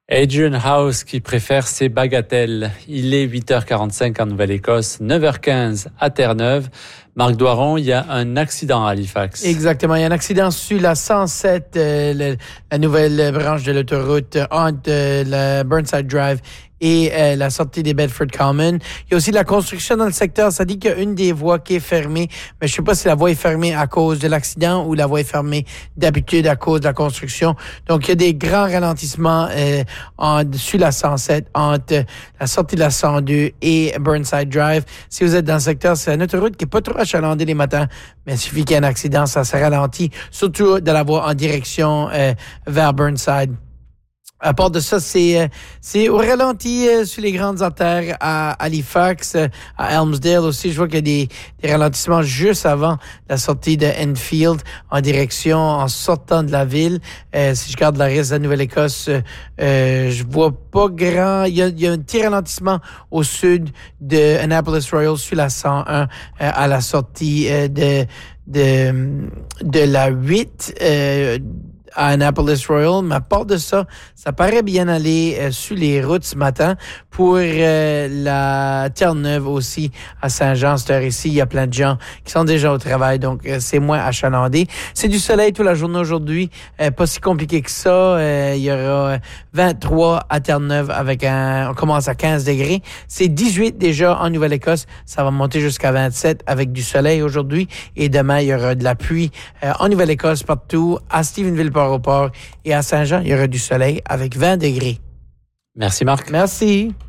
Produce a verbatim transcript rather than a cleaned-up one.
Adrian House qui préfère ses bagatelles. Il est huit heures quarante-cinq en Nouvelle-Écosse, neuf heures quinze à Terre-Neuve. Marc Doiron, il y a un accident à Halifax. Exactement, il y a un accident sur la cent sept, euh, le, la nouvelle branche de l'autoroute entre euh, le Burnside Drive et euh, la sortie des Bedford Common. Il y a aussi de la construction dans le secteur. Ça dit qu'il y a une des voies qui est fermée, mais je sais pas si la voie est fermée à cause de l'accident ou la voie est fermée d'habitude à cause de la construction. Donc, il y a des grands ralentissements euh, en, sur la cent sept entre la sortie de la cent deux et Burnside Drive. Si vous êtes dans le secteur, c'est une autoroute qui est pas trop achalandée les matins, mais il suffit qu'il y ait un accident, ça se ralentit, surtout de la voie en direction euh, vers Burnside. À part de ça, c'est c'est au ralenti euh, sur les grandes artères à Halifax, euh, à Elmsdale aussi. Je vois qu'il y a des, des ralentissements juste avant la sortie de Enfield en direction, en sortant de la ville. Euh, si je regarde la reste de la Nouvelle-Écosse, euh, je vois pas grand. Il y a, il y a un petit ralentissement au sud de Annapolis Royal sur la cent un euh, à la sortie euh, de de de la huit. Euh, à Annapolis Royal, mais à part de ça, ça paraît bien aller euh, sur les routes ce matin. Pour euh, la Terre-Neuve aussi, à Saint-Jean, cette heure-ci, il y a plein de gens qui sont déjà au travail, donc euh, c'est moins achalandé. C'est du soleil toute la journée aujourd'hui, euh, pas si compliqué que ça. Euh, il y aura vingt-trois à Terre-Neuve avec un... On commence à quinze degrés. C'est dix-huit déjà en Nouvelle-Écosse. Ça va monter jusqu'à vingt-sept avec du soleil aujourd'hui. Et demain, il y aura de la pluie euh, en Nouvelle-Écosse partout, à Stephenville, Port-au-Port et à Saint-Jean, il y aura du soleil avec vingt degrés. Merci Marc. Merci.